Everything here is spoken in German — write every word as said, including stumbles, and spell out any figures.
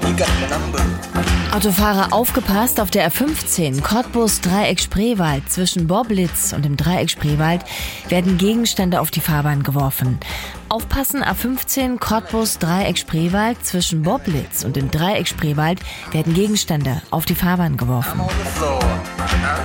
Autofahrer, aufgepasst, auf der A fünfzehn, Cottbus Dreieck Spreewald. Zwischen Boblitz und dem Dreieck Spreewald werden Gegenstände auf die Fahrbahn geworfen. Aufpassen, A fünfzehn, Cottbus Dreieck Spreewald. Zwischen Boblitz und dem Dreieck Spreewald werden Gegenstände auf die Fahrbahn geworfen.